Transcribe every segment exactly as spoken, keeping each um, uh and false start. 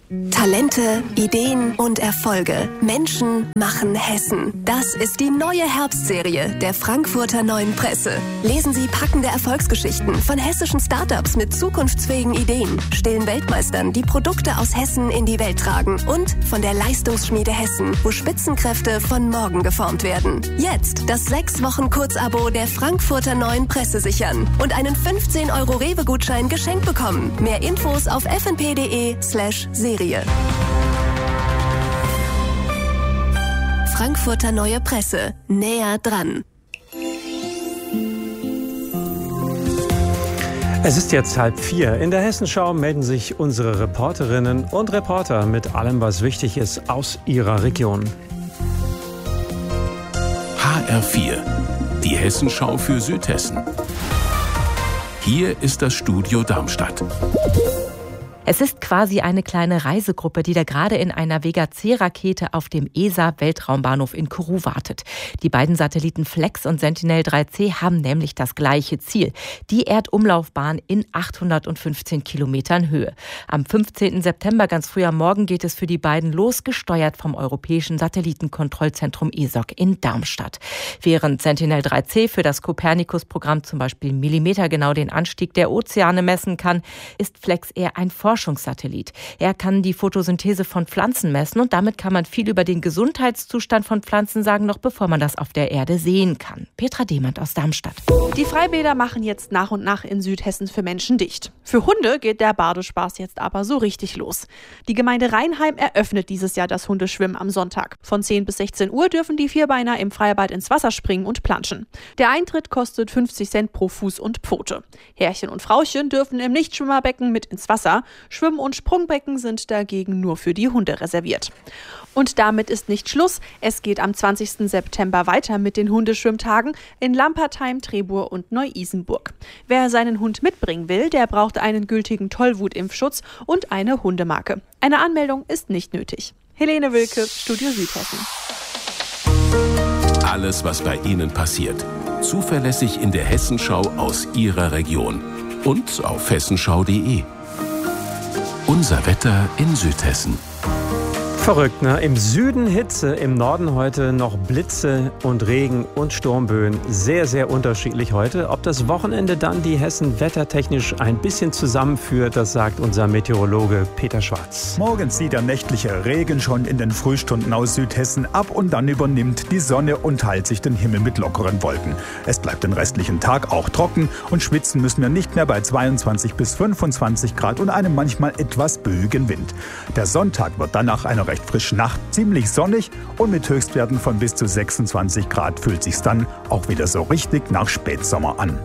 Talente, Ideen und Erfolge. Menschen machen Hessen. Das ist die neue Herbstserie der Frankfurter Neuen Presse. Lesen Sie packende Erfolgsgeschichten von hessischen Startups mit zukunftsfähigen Ideen, stillen Weltmeistern, die Produkte aus Hessen in die Welt tragen und von der Leistungsschmiede Hessen, wo Spitzenkräfte von morgen geformt werden. Jetzt das sechs Wochen Kurzabo der Frankfurter Neuen Presse sichern und einen fünfzehn Euro Rewe-Gutschein geschenkt bekommen. Mehr Infos auf f n p punkt d e slash serie. Frankfurter Neue Presse. Näher dran. Es ist jetzt halb vier. In der Hessenschau melden sich unsere Reporterinnen und Reporter mit allem, was wichtig ist aus ihrer Region. H R vier. Die Hessenschau für Südhessen. Hier ist das Studio Darmstadt. Es ist quasi eine kleine Reisegruppe, die da gerade in einer Vega-C-Rakete auf dem E S A-Weltraumbahnhof in Kourou wartet. Die beiden Satelliten Flex und Sentinel drei C haben nämlich das gleiche Ziel: die Erdumlaufbahn in achthundertfünfzehn Kilometern Höhe. Am fünfzehnten September, ganz früh am Morgen, geht es für die beiden los, gesteuert vom Europäischen Satellitenkontrollzentrum E S O C in Darmstadt. Während Sentinel drei C für das Copernicus-Programm zum Beispiel millimetergenau den Anstieg der Ozeane messen kann, ist Flex eher ein Forschungssatellit. Er kann die Photosynthese von Pflanzen messen und damit kann man viel über den Gesundheitszustand von Pflanzen sagen, noch bevor man das auf der Erde sehen kann. Petra Demand aus Darmstadt. Die Freibäder machen jetzt nach und nach in Südhessen für Menschen dicht. Für Hunde geht der Badespaß jetzt aber so richtig los. Die Gemeinde Rheinheim eröffnet dieses Jahr das Hundeschwimmen am Sonntag. Von zehn bis sechzehn Uhr dürfen die Vierbeiner im Freibad ins Wasser springen und planschen. Der Eintritt kostet fünfzig Cent pro Fuß und Pfote. Herrchen und Frauchen dürfen im Nichtschwimmerbecken mit ins Wasser. Schwimm- und Sprungbecken sind dagegen nur für die Hunde reserviert. Und damit ist nicht Schluss. Es geht am zwanzigsten September weiter mit den Hundeschwimmtagen in Lampertheim, Trebur und Neu-Isenburg. Wer seinen Hund mitbringen will, der braucht einen gültigen Tollwutimpfschutz und eine Hundemarke. Eine Anmeldung ist nicht nötig. Helene Wilke, Studio Südhessen. Alles, was bei Ihnen passiert. Zuverlässig in der Hessenschau aus Ihrer Region. Und auf hessenschau punkt de. Unser Wetter in Südhessen. Verrückt, ne? Im Süden Hitze, im Norden heute noch Blitze und Regen und Sturmböen. Sehr, sehr unterschiedlich heute. Ob das Wochenende dann die Hessen wettertechnisch ein bisschen zusammenführt, das sagt unser Meteorologe Peter Schwarz. Morgens zieht der nächtliche Regen schon in den Frühstunden aus Südhessen ab und dann übernimmt die Sonne und teilt sich den Himmel mit lockeren Wolken. Es bleibt den restlichen Tag auch trocken und schwitzen müssen wir nicht mehr bei zweiundzwanzig bis fünfundzwanzig Grad und einem manchmal etwas böigen Wind. Der Sonntag wird dann nach einer recht frische Nacht, ziemlich sonnig und mit Höchstwerten von bis zu sechsundzwanzig Grad fühlt sich's dann auch wieder so richtig nach Spätsommer an.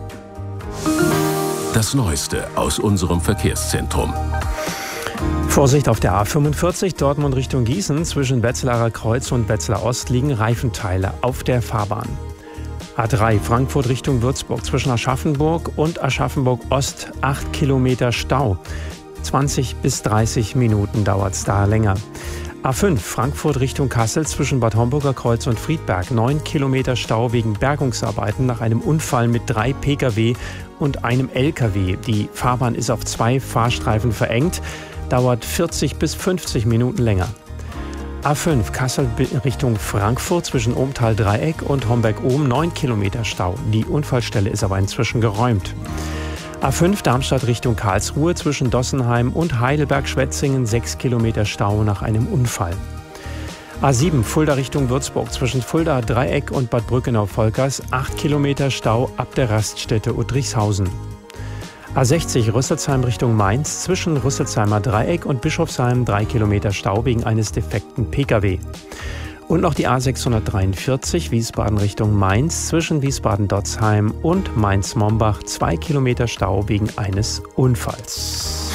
Das Neueste aus unserem Verkehrszentrum. Vorsicht auf der A fünfundvierzig, Dortmund Richtung Gießen. Zwischen Wetzlarer Kreuz und Wetzlar Ost liegen Reifenteile auf der Fahrbahn. A drei, Frankfurt Richtung Würzburg. Zwischen Aschaffenburg und Aschaffenburg Ost acht Kilometer Stau. zwanzig bis dreißig Minuten dauert es da länger. A fünf, Frankfurt Richtung Kassel, zwischen Bad Homburger Kreuz und Friedberg. neun Kilometer Stau wegen Bergungsarbeiten nach einem Unfall mit drei Pkw und einem L K W. Die Fahrbahn ist auf zwei Fahrstreifen verengt, dauert vierzig bis fünfzig Minuten länger. A fünf, Kassel Richtung Frankfurt, zwischen Ohmtal-Dreieck und Homberg-Ohm, neun Kilometer Stau. Die Unfallstelle ist aber inzwischen geräumt. A fünf, Darmstadt Richtung Karlsruhe, zwischen Dossenheim und Heidelberg-Schwetzingen, sechs Kilometer Stau nach einem Unfall. A sieben, Fulda Richtung Würzburg, zwischen Fulda Dreieck und Bad Brückenau-Volkers, acht Kilometer Stau ab der Raststätte Udrichshausen. A sechzig, Rüsselsheim Richtung Mainz, zwischen Rüsselsheimer Dreieck und Bischofsheim, drei Kilometer Stau wegen eines defekten Pkw. Und noch die A sechshundertdreiundvierzig, Wiesbaden Richtung Mainz, zwischen Wiesbaden-Dotzheim und Mainz-Mombach, zwei Kilometer Stau wegen eines Unfalls.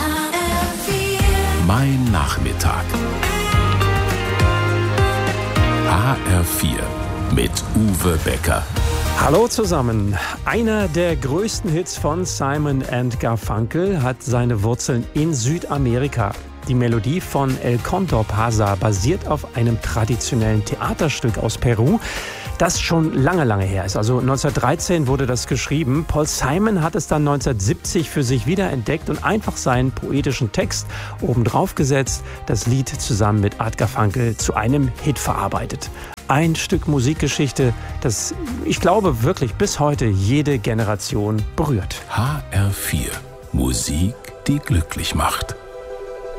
Mein Nachmittag. H R vier mit Uwe Becker. Hallo zusammen. Einer der größten Hits von Simon and Garfunkel hat seine Wurzeln in Südamerika. Die Melodie von El Condor Pasa basiert auf einem traditionellen Theaterstück aus Peru, das schon lange, lange her ist. Also neunzehnhundertdreizehn wurde das geschrieben. Paul Simon hat es dann neunzehnhundertsiebzig für sich wiederentdeckt und einfach seinen poetischen Text obendrauf gesetzt, das Lied zusammen mit Art Garfunkel zu einem Hit verarbeitet. Ein Stück Musikgeschichte, das, ich glaube, wirklich bis heute jede Generation berührt. H R vier. Musik, die glücklich macht.